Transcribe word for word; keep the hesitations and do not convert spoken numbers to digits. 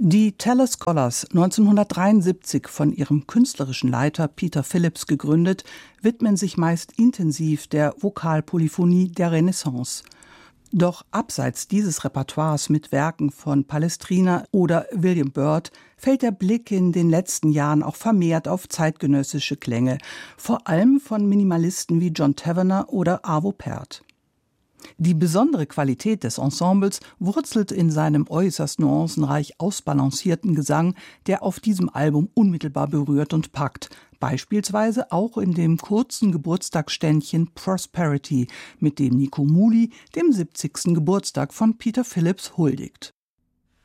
Die Teller Scholars, neunzehnhundertdreiundsiebzig von ihrem künstlerischen Leiter Peter Phillips gegründet, widmen sich meist intensiv der Vokalpolyphonie der Renaissance. Doch abseits dieses Repertoires mit Werken von Palestrina oder William Byrd fällt der Blick in den letzten Jahren auch vermehrt auf zeitgenössische Klänge, vor allem von Minimalisten wie John Tavener oder Arvo Pärt. Die besondere Qualität des Ensembles wurzelt in seinem äußerst nuancenreich ausbalancierten Gesang, der auf diesem Album unmittelbar berührt und packt, beispielsweise auch in dem kurzen Geburtstagsständchen Prosperity, mit dem Nico Muhly dem siebzigsten Geburtstag von Peter Phillips huldigt.